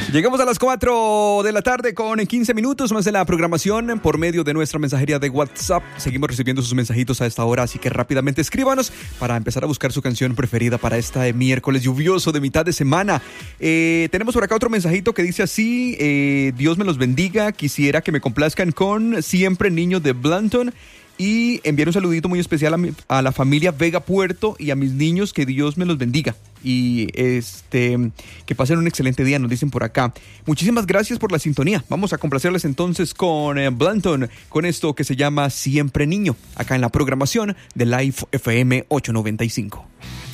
Llegamos a las 4 de la tarde con 15 minutos más de la programación por medio de nuestra mensajería de WhatsApp. Seguimos recibiendo sus mensajitos a esta hora, así que rápidamente escríbanos para empezar a buscar su canción preferida para este miércoles lluvioso de mitad de semana. Tenemos por acá otro mensajito que dice así: Dios me los bendiga, quisiera que me complazcan con Siempre Niño de Blanton. Y enviar un saludito muy especial a la familia Vega Puerto y a mis niños, que Dios me los bendiga. Y que pasen un excelente día, nos dicen por acá. Muchísimas gracias por la sintonía. Vamos a complacerles entonces con Blanton, con esto que se llama Siempre Niño, acá en la programación de Live FM 895.